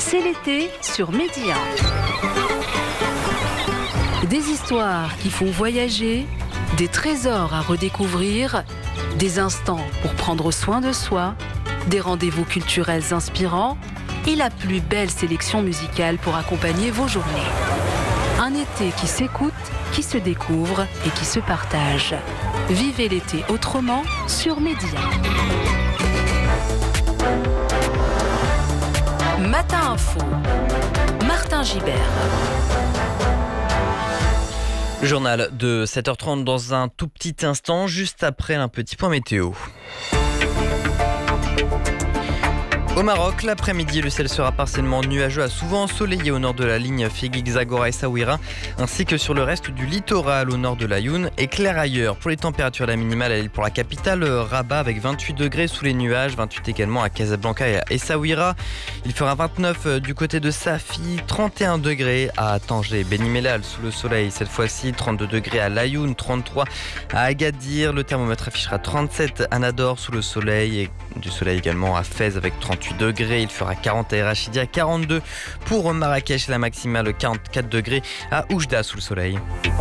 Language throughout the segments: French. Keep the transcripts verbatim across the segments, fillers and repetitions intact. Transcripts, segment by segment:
C'est l'été sur Média. Des histoires qui font voyager, des trésors à redécouvrir, des instants pour prendre soin de soi, des rendez-vous culturels inspirants et la plus belle sélection musicale pour accompagner vos journées. Un été qui s'écoute, qui se découvre et qui se partage. Vivez l'été autrement sur Média. Matin Info, Martin Gibert. Le journal de sept heures trente dans un tout petit instant, juste après un petit point météo. Au Maroc, l'après-midi, le ciel sera partiellement nuageux à souvent ensoleillé au nord de la ligne Figuig-Zagora et Essaouira, ainsi que sur le reste du littoral au nord de l'Aïoun et clair ailleurs. Pour les températures, la minimale, elle est pour la capitale Rabat avec vingt-huit degrés sous les nuages, vingt-huit également à Casablanca et à Essaouira. Il fera vingt-neuf du côté de Safi, trente et un degrés à Tanger, Beni Mellal sous le soleil cette fois-ci, trente-deux degrés à l'Aïoun, trente-trois à Agadir. Le thermomètre affichera trente-sept à Nador sous le soleil et du soleil également à Fès avec trente-huit degrés. Il fera quarante à Erachidia, quarante-deux pour Marrakech et la maximale quarante-quatre degrés à Oujda sous le soleil.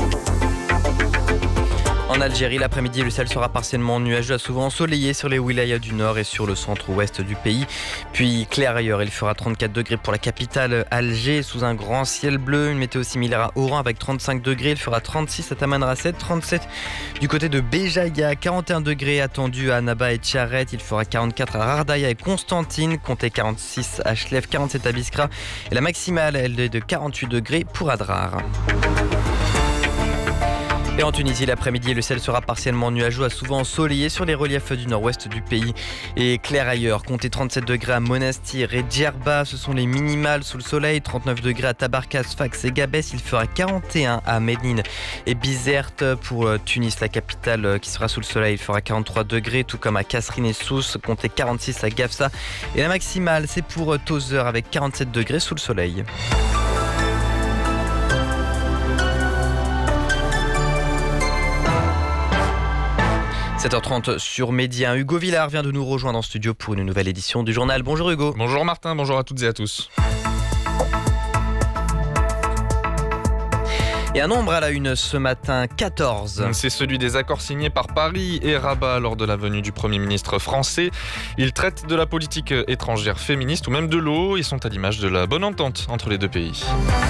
En Algérie, l'après-midi, le ciel sera partiellement nuageux à souvent ensoleillé sur les wilayas du nord et sur le centre-ouest du pays. Puis clair ailleurs, il fera trente-quatre degrés pour la capitale Alger sous un grand ciel bleu. Une météo similaire à Oran avec trente-cinq degrés. Il fera trente-six à Tamanrasset, trente-sept du côté de Béjaïa, quarante et un degrés attendus à Annaba et Tcharet. Il fera quarante-quatre à Rardaya et Constantine, comptez quarante-six à Chlef, quarante-sept à Biskra. Et la maximale, elle est de quarante-huit degrés pour Adrar. Et en Tunisie, l'après-midi, le ciel sera partiellement nuageux à souvent ensoleillé sur les reliefs du nord-ouest du pays et clair ailleurs. Comptez trente-sept degrés à Monastir et Djerba, ce sont les minimales sous le soleil. trente-neuf degrés à Tabarka, Sfax et Gabès. Il fera quarante et un à Médine et Bizerte. Pour Tunis, la capitale qui sera sous le soleil, il fera quarante-trois degrés, tout comme à Kasserine et Sousse. Comptez quarante-six à Gafsa. Et la maximale, c'est pour Tozeur avec quarante-sept degrés sous le soleil. sept heures trente sur Média. Hugo Villard vient de nous rejoindre en studio pour une nouvelle édition du journal. Bonjour Hugo. Bonjour Martin, bonjour à toutes et à tous. Et un nombre à la une ce matin, quatorze. C'est celui des accords signés par Paris et Rabat lors de la venue du Premier ministre français. Ils traitent de la politique étrangère féministe ou même de l'eau et sont à l'image de la bonne entente entre les deux pays.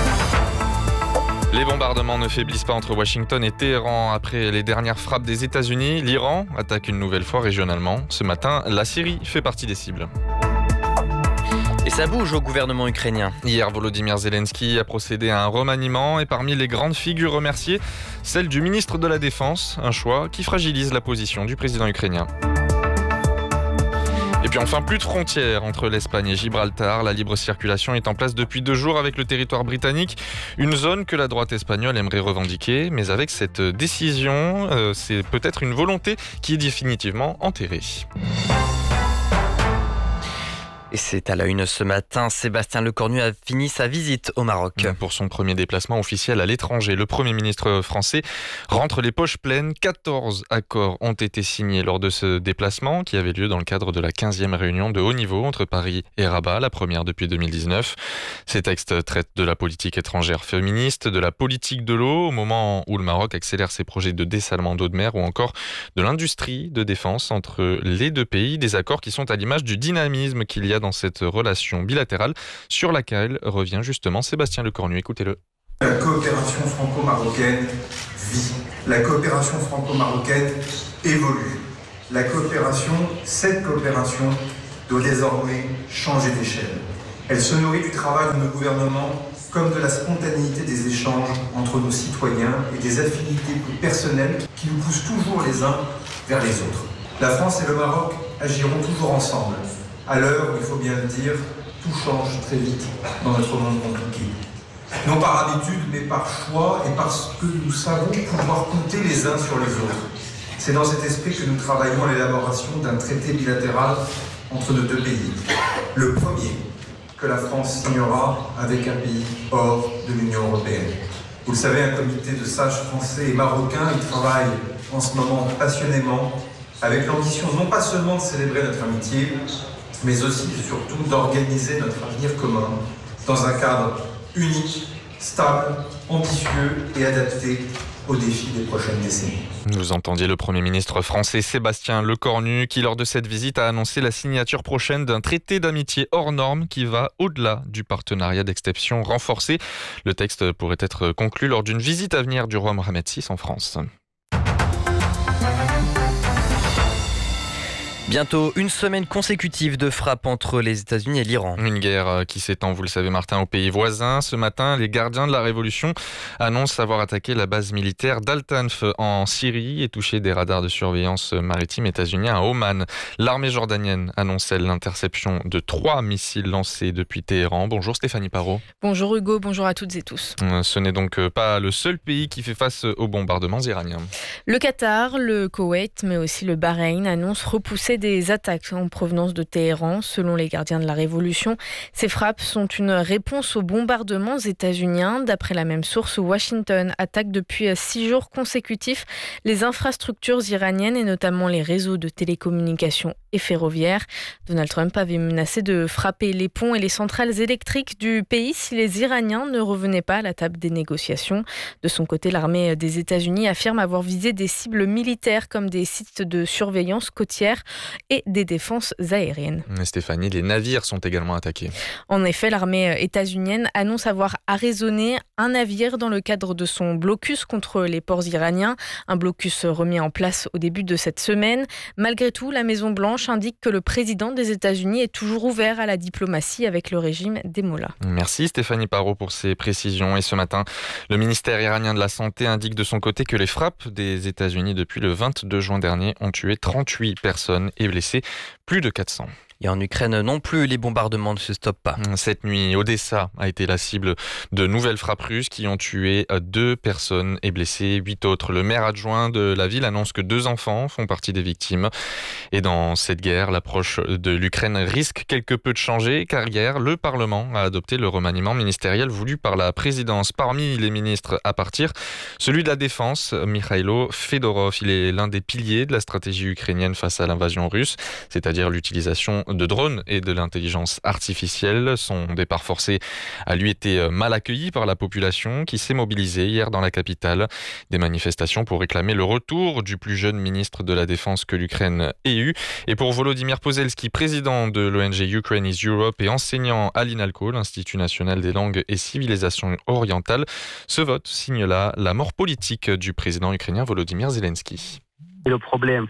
Les bombardements ne faiblissent pas entre Washington et Téhéran. Après les dernières frappes des États-Unis, l'Iran attaque une nouvelle fois régionalement. Ce matin, la Syrie fait partie des cibles. Et ça bouge au gouvernement ukrainien. Hier, Volodymyr Zelensky a procédé à un remaniement et parmi les grandes figures remerciées, celle du ministre de la Défense, un choix qui fragilise la position du président ukrainien. Et puis enfin, plus de frontières entre l'Espagne et Gibraltar. La libre circulation est en place depuis deux jours avec le territoire britannique. Une zone que la droite espagnole aimerait revendiquer. Mais avec cette décision, euh, c'est peut-être une volonté qui est définitivement enterrée. Et c'est à la une ce matin, Sébastien Lecornu a fini sa visite au Maroc. Pour son premier déplacement officiel à l'étranger, le Premier ministre français rentre les poches pleines. quatorze accords ont été signés lors de ce déplacement qui avait lieu dans le cadre de la quinzième réunion de haut niveau entre Paris et Rabat, la première depuis deux mille dix-neuf. Ces textes traitent de la politique étrangère féministe, de la politique de l'eau, au moment où le Maroc accélère ses projets de dessalement d'eau de mer ou encore de l'industrie de défense entre les deux pays. Des accords qui sont à l'image du dynamisme qu'il y a dans cette relation bilatérale sur laquelle revient justement Sébastien Lecornu. Écoutez-le. La coopération franco-marocaine vit. La coopération franco-marocaine évolue. La coopération, cette coopération, doit désormais changer d'échelle. Elle se nourrit du travail de nos gouvernements comme de la spontanéité des échanges entre nos citoyens et des affinités plus personnelles qui nous poussent toujours les uns vers les autres. La France et le Maroc agiront toujours ensemble. À l'heure où, il faut bien le dire, tout change très vite dans notre monde compliqué. Non par habitude, mais par choix et parce que nous savons pouvoir compter les uns sur les autres. C'est dans cet esprit que nous travaillons à l'élaboration d'un traité bilatéral entre nos deux pays. Le premier que la France signera avec un pays hors de l'Union européenne. Vous le savez, un comité de sages français et marocains y travaille en ce moment passionnément avec l'ambition non pas seulement de célébrer notre amitié, mais aussi et surtout d'organiser notre avenir commun dans un cadre unique, stable, ambitieux et adapté aux défis des prochaines décennies. Vous entendiez le Premier ministre français Sébastien Lecornu qui, lors de cette visite, a annoncé la signature prochaine d'un traité d'amitié hors norme qui va au-delà du partenariat d'exception renforcé. Le texte pourrait être conclu lors d'une visite à venir du roi Mohamed six en France. Bientôt une semaine consécutive de frappe entre les États-Unis et l'Iran. Une guerre qui s'étend, vous le savez Martin, aux pays voisins. Ce matin, les gardiens de la Révolution annoncent avoir attaqué la base militaire d'Al-Tanf en Syrie et touché des radars de surveillance maritime états-uniens à Oman. L'armée jordanienne annonce l'interception de trois missiles lancés depuis Téhéran. Bonjour Stéphanie Parot. Bonjour Hugo, bonjour à toutes et tous. Ce n'est donc pas le seul pays qui fait face aux bombardements iraniens. Le Qatar, le Koweït, mais aussi le Bahreïn annoncent repousser des attaques en provenance de Téhéran. Selon les gardiens de la Révolution, ces frappes sont une réponse aux bombardements états-uniens. D'après la même source, Washington attaque depuis six jours consécutifs les infrastructures iraniennes et notamment les réseaux de télécommunications et ferroviaires. Donald Trump avait menacé de frapper les ponts et les centrales électriques du pays si les Iraniens ne revenaient pas à la table des négociations. De son côté, l'armée des États-Unis affirme avoir visé des cibles militaires comme des sites de surveillance côtière et des défenses aériennes. Stéphanie, les navires sont également attaqués. En effet, l'armée états-unienne annonce avoir arraisonné un navire dans le cadre de son blocus contre les ports iraniens. Un blocus remis en place au début de cette semaine. Malgré tout, la Maison-Blanche indique que le président des États-Unis est toujours ouvert à la diplomatie avec le régime des Mollahs. Merci Stéphanie Parot pour ces précisions. Et ce matin, le ministère iranien de la Santé indique de son côté que les frappes des États-Unis depuis le vingt-deux juin dernier ont tué trente-huit personnes et blessé plus de quatre cents. Et en Ukraine non plus, les bombardements ne se stoppent pas. Cette nuit, Odessa a été la cible de nouvelles frappes russes qui ont tué deux personnes et blessé huit autres. Le maire adjoint de la ville annonce que deux enfants font partie des victimes. Et dans cette guerre, l'approche de l'Ukraine risque quelque peu de changer, car hier, le Parlement a adopté le remaniement ministériel voulu par la présidence. Parmi les ministres à partir, celui de la Défense, Mikhailo Fedorov. Il est l'un des piliers de la stratégie ukrainienne face à l'invasion russe, c'est-à-dire l'utilisation de drones et de l'intelligence artificielle. Son départ forcé a lui été mal accueilli par la population qui s'est mobilisée hier dans la capitale. Des manifestations pour réclamer le retour du plus jeune ministre de la Défense que l'Ukraine ait eu. Et pour Volodymyr Pozelski, président de l'O N G Ukraine is Europe et enseignant à l'INALCO, l'Institut national des langues et civilisations orientales, ce vote signe là la mort politique du président ukrainien Volodymyr Zelensky. Le problème